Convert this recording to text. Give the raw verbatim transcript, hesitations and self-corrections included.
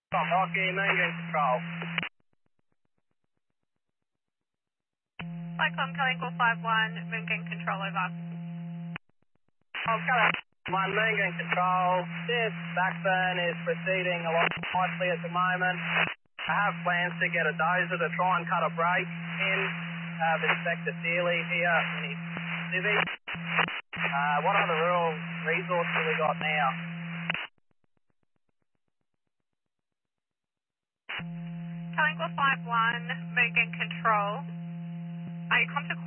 Stop, Rocky, Moongoon Control. Cyclone Calico five one, Moongoon Control over. Oh, Calico one, Moongoon Control. This backburn is proceeding along nicely at the moment. I have plans to get a dozer to try and cut a break in uh, with Inspector Seeley here in his Civic. Uh, what other rural resource have we got now? Calico five one, Moongoon Control. Are you come to